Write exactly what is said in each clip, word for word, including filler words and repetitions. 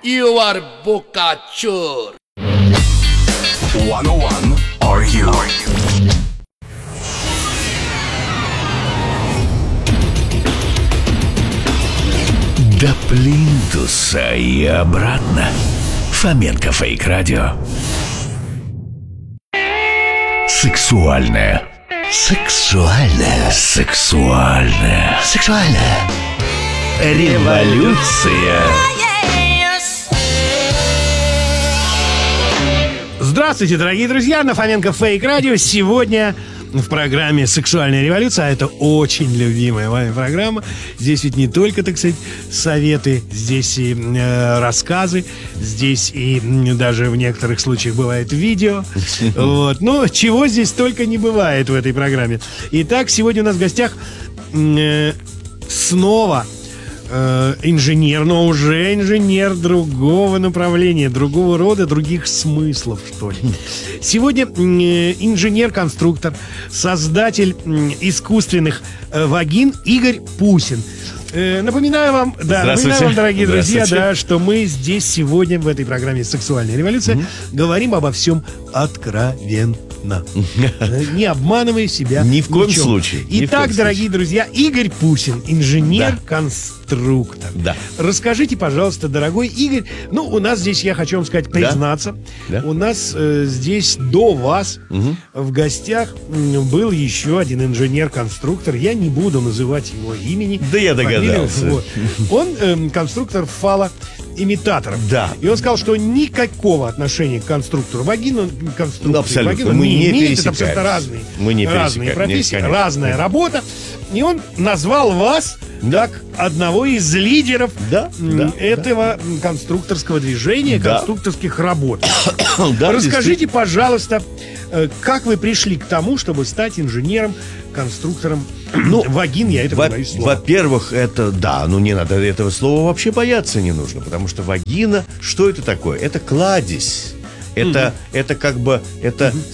You are bokachuр. one oh one Are You? До плинтуса и обратно. Фоменко Фейк Радио. Сексуальная. Сексуальная. Сексуальная. Сексуальная. Революция. Здравствуйте, дорогие друзья, на Фоменко Фейк Радио. Сегодня в программе «Сексуальная революция», а это очень любимая вами программа. Здесь ведь не только, так сказать, советы, здесь и э, рассказы, здесь и м, даже в некоторых случаях бывает видео. Вот. Но чего здесь только не бывает в этой программе. Итак, сегодня у нас в гостях э, снова э, инженер, но уже инженер другого направления, другого рода, других смыслов, что ли. Сегодня э, инженер-конструктор, создатель э, искусственных э, вагин Игорь Пусин. Э, напоминаю вам, да, напоминаю вам, дорогие друзья, да, что мы здесь сегодня в этой программе «Сексуальная революция» mm-hmm. говорим обо всем откровенно. Не обманывая себя. Ни в коем случае. Итак, дорогие друзья, Игорь Пусин, инженер-конструктор. Да. Расскажите, пожалуйста, дорогой Игорь, ну, у нас здесь, я хочу вам сказать, признаться, да? Да. у нас э, здесь до вас угу. в гостях был еще один инженер-конструктор. Я не буду называть его имени. Да я догадался. Вот. Он э, конструктор фала имитаторов. Да. И он сказал, что никакого отношения к конструктору вагину, конструктору абсолютно. вагину Мы не, не имеет. Это абсолютно разные, Мы не разные профессии, нет, разная работа. И он назвал вас да. как одного из лидеров да, да, этого да. конструкторского движения, да. конструкторских работ. Да, расскажите, пожалуйста, как вы пришли к тому, чтобы стать инженером, конструктором ну, вагин, я этого во- боюсь слова. Во-первых, это, да, ну не надо этого слова вообще бояться не нужно, потому что вагина, что это такое? Это кладезь. Это, угу. это как бы, это угу.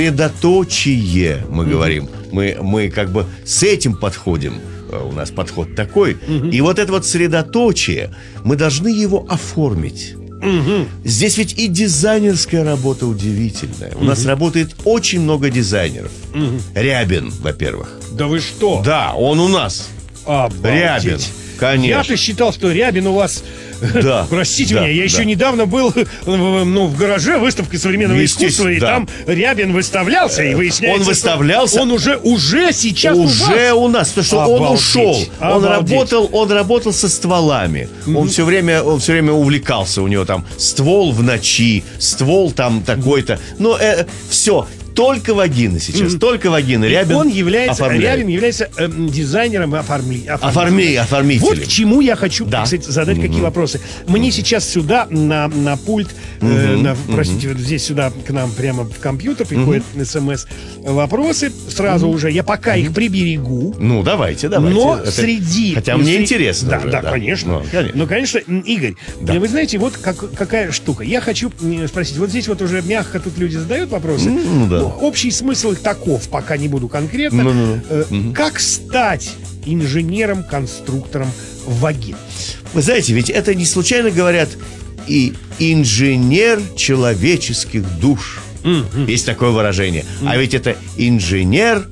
средоточие, мы угу. говорим. Мы, мы как бы с этим подходим. У нас подход такой. Угу. И вот это вот средоточие, мы должны его оформить. Угу. Здесь ведь и дизайнерская работа удивительная. У угу. нас работает очень много дизайнеров. Угу. Рябин, во-первых. Да вы что? Да, он у нас. Обалдеть. Рябин, конечно. Я-то считал, что Рябин у вас... Да, простите да, меня, я да. еще недавно был ну, в гараже выставки современного искусства, и да. там Рябин выставлялся, и выясняется, он выставлялся. Он уже, уже сейчас уже у, у нас, потому что Обалдеть. Он ушел. Обалдеть. Он работал, он работал со стволами. Mm-hmm. Он все время, он все время увлекался. У него там ствол в ночи, ствол там такой-то. Но э, все. Только вагины сейчас, mm-hmm. только вагины. Рябин он является, оформляет. Рябин является э, дизайнером оформи, оформи, оформителем. Вот к чему я хочу, да. кстати, задать mm-hmm. какие вопросы. Мне mm-hmm. сейчас сюда на, на пульт, mm-hmm. э, на, простите, mm-hmm. здесь сюда к нам прямо в компьютер приходят mm-hmm. смс вопросы. Сразу mm-hmm. уже я пока mm-hmm. их приберегу. Ну, давайте, давайте. Но Это... среди... Хотя мне среди... интересно Да, уже, да, да. конечно. Ну, конечно. Ну, конечно, Игорь, да. вы знаете, вот как, какая штука. Я хочу спросить, вот здесь вот уже мягко тут люди задают вопросы. Ну, да. Ну, общий смысл их таков, пока не буду конкретно. Ну, ну, ну. Э, угу. Как стать инженером-конструктором вагин? Вы знаете, ведь это не случайно говорят и инженер человеческих душ. Mm-hmm. Есть такое выражение. Mm-hmm. А ведь это инженер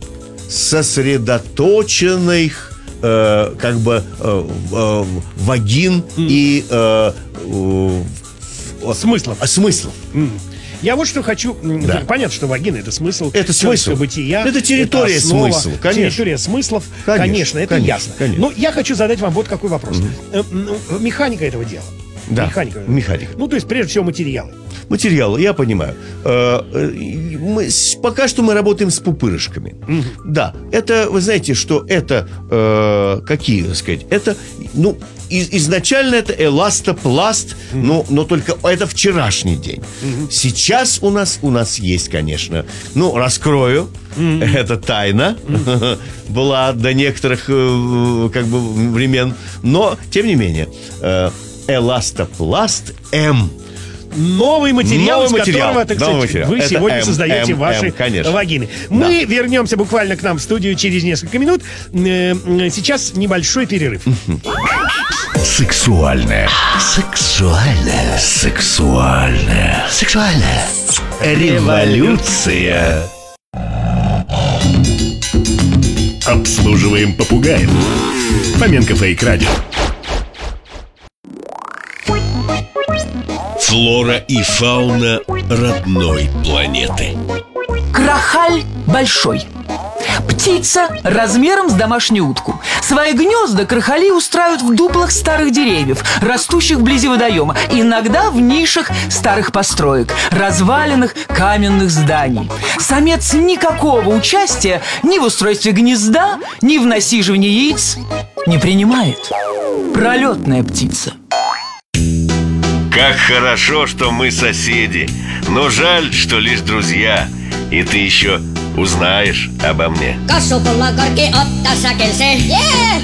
сосредоточенных э, как бы э, э, вагин mm-hmm. и э, э, смыслов. смыслов. Mm-hmm. Я вот что хочу... Да. Понятно, что вагина — это смысл. Это смысл. Бытия. Это территория это основа, смысла. Конечно. Территория смыслов. Конечно, конечно это конечно, ясно. Конечно. Но я хочу задать вам вот какой вопрос. Mm-hmm. Механика этого дела. Да. Механика. Механика. Ну, то есть, прежде всего, материалы. Материалы, я понимаю. Мы, пока что мы работаем с пупырышками. Mm-hmm. Да, это, вы знаете, что это, э, какие, так сказать, это, ну, из, изначально это эластопласт, mm-hmm. но, но только это вчерашний день. Mm-hmm. Сейчас у нас, у нас есть, конечно, ну, раскрою, mm-hmm. это тайна, mm-hmm. была до некоторых, как бы, времен, но, тем не менее, эластопласт М. Новый материал, Новый из которого, материал, так новый сказать, материал. вы Это сегодня М, создаете М, ваши М, конечно. вагины. Да. Мы вернемся буквально к нам в студию через несколько минут. Сейчас небольшой перерыв. Сексуальная. Сексуальная. Сексуальная. Сексуальная. Революция. Обслуживаем попугаев. Фоменко Фейк Радио. Флора и фауна родной планеты. Крахаль большой. Птица размером с домашнюю утку. Свои гнезда крахали устраивают в дуплах старых деревьев, растущих вблизи водоема, иногда в нишах старых построек, развалинах каменных зданий. Самец никакого участия ни в устройстве гнезда, ни в насиживании яиц не принимает. Пролетная птица. Как хорошо, что мы соседи. Но жаль, что лишь друзья. И ты еще узнаешь обо мне. Kassupulla korki otta säkelsen. Yeah!